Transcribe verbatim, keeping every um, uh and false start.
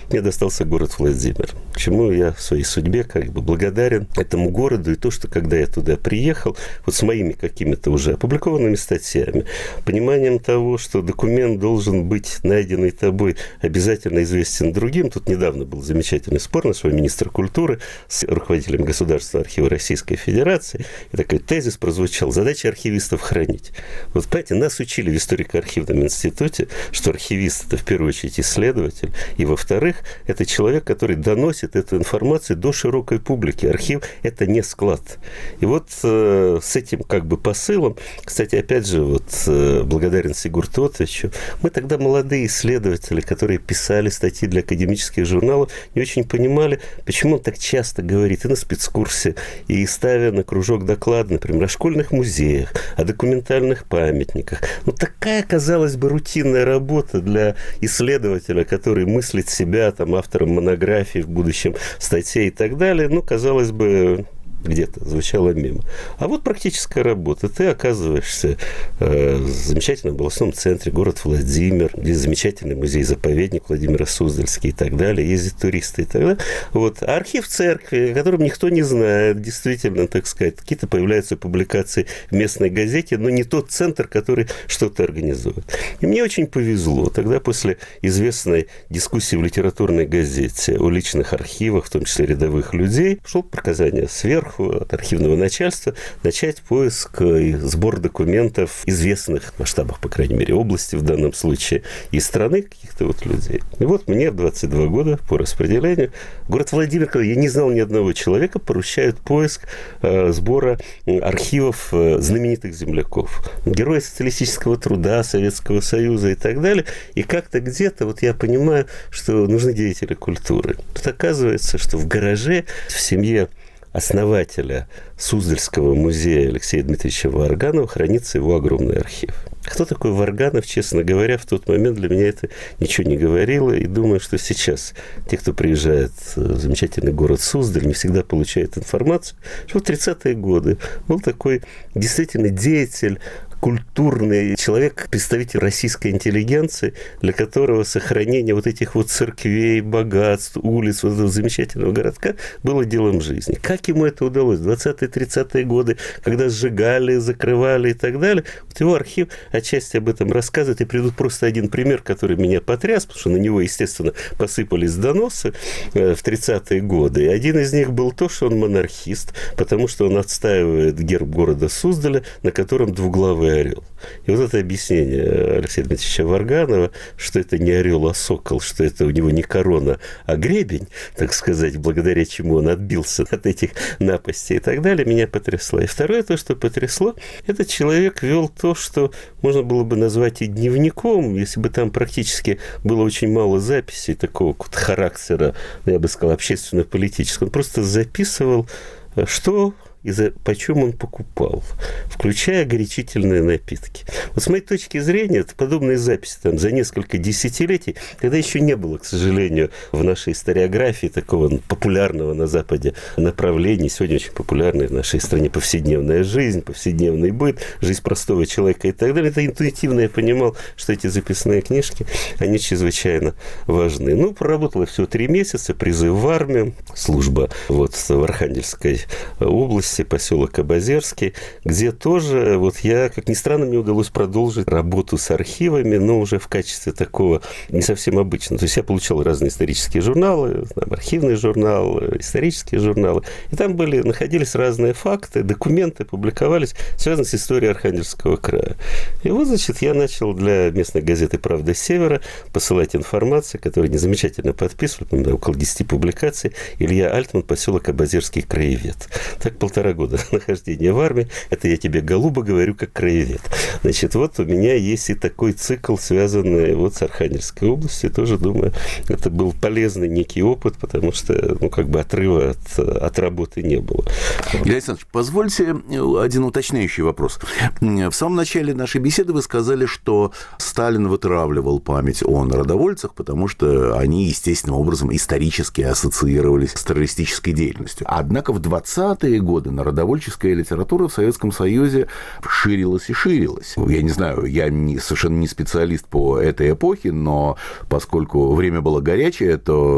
мне достался город Владимир, чему я в своей судьбе как бы благодарен этому городу. И то, что когда я туда приехал, вот с моими какими-то уже опубликованными статьями, пониманием того, что документ должен быть найденный тобой обязательно известен другим. Тут недавно был замечательный спор нашего министра культуры с руководителем Государственного архива Российской Федерации. И такой тезис прозвучал: задача архивистов хранить. Вот, понимаете, нас учили в историко-архивном институте, что архивист – это в первую очередь исследователь, и, во-вторых, это человек, который доносит эту информацию до широкой публики. Архив – это не склад. И вот э, с этим как бы посылом, кстати, опять же, вот э, благодарен Сигурту Отовичу, мы тогда молодые исследователи, которые писали статьи для академических журналов, не очень понимали, почему он так часто говорит и на спецкурсе, и ставя на кружок доклад, например, о школьных музеях, о документальных памятниках. Ну, такая, казалось бы, рутинная работа для исследователя, который мыслит себя там автором монографий, в будущем статей и так далее, ну, казалось бы, где-то звучало мимо. А вот практическая работа. Ты оказываешься э, в замечательном областном центре, город Владимир, где замечательный музей-заповедник Владимира Суздальский и так далее, ездят туристы и так далее. Вот. А архив церкви, о котором никто не знает, действительно, так сказать, какие-то появляются публикации в местной газете, но не тот центр, который что-то организует. И мне очень повезло. Тогда после известной дискуссии в литературной газете о личных архивах, в том числе рядовых людей, пришло приказание сверху от архивного начальства начать поиск и сбор документов известных в масштабах, по крайней мере, области в данном случае, и страны каких-то вот людей. И вот мне в двадцать два года по распределению город Владимир, я не знал ни одного человека, поручают поиск э, сбора архивов э, знаменитых земляков, героев социалистического труда, Советского Союза и так далее. И как-то где-то вот я понимаю, что нужны деятели культуры. Тут оказывается, что в гараже в семье основателя Суздальского музея Алексея Дмитриевича Варганова хранится его огромный архив. Кто такой Варганов, честно говоря, в тот момент для меня это ничего не говорило. И думаю, что сейчас те, кто приезжает в замечательный город Суздаль, не всегда получают информацию, что в тридцатые годы был такой действительно деятель, культурный человек, представитель российской интеллигенции, для которого сохранение вот этих вот церквей, богатств, улиц, вот этого замечательного городка было делом жизни. Как ему это удалось? В двадцатые-тридцатые годы, когда сжигали, закрывали и так далее, вот его архив отчасти об этом рассказывает. И приведу просто один пример, который меня потряс, потому что на него, естественно, посыпались доносы в тридцатые годы. И один из них был то, что он монархист, потому что он отстаивает герб города Суздаля, на котором двуглавый орел. И вот это объяснение Алексея Дмитриевича Варганова, что это не орел, а сокол, что это у него не корона, а гребень, так сказать, благодаря чему он отбился от этих напастей и так далее, меня потрясло. И второе, то, что потрясло, этот человек вел то, что можно было бы назвать и дневником, если бы там практически было очень мало записей такого вот характера, я бы сказал, общественно-политического. Он просто записывал, что и за, почем он покупал, включая горячительные напитки. Вот с моей точки зрения, это подобные записи там, за несколько десятилетий, когда еще не было, к сожалению, в нашей историографии такого популярного на Западе направления, сегодня очень популярной в нашей стране повседневная жизнь, повседневный быт, жизнь простого человека и так далее. Это интуитивно я понимал, что эти записные книжки, они чрезвычайно важны. Ну, проработала всего три месяца, призыв в армию, служба вот в Архангельской области, поселок Обозерский, где тоже, вот я, как ни странно, мне удалось продолжить работу с архивами, но уже в качестве такого не совсем обычного. То есть я получал разные исторические журналы, там, архивный журнал, исторические журналы, и там были, находились разные факты, документы, публиковались, связанные с историей Архангельского края. И вот, значит, я начал для местной газеты «Правда Севера» посылать информацию, которую незамечательно подписывали, около десяти публикаций, Илья Альтман, поселок Обозерский, краевед. Так полтора года нахождения в армии. Это я тебе, голубо, говорю, как краевед. Значит, вот у меня есть и такой цикл, связанный вот с Архангельской областью. Тоже, думаю, это был полезный некий опыт, потому что, ну, как бы отрыва от, от работы не было. Илья Александрович, позвольте один уточняющий вопрос. В самом начале нашей беседы вы сказали, что Сталин вытравливал память о народовольцах, потому что они естественным образом исторически ассоциировались с террористической деятельностью. Однако в двадцатые годы народовольческая литература в Советском Союзе ширилась и ширилась. Я не знаю, я не, совершенно не специалист по этой эпохе, но поскольку время было горячее, то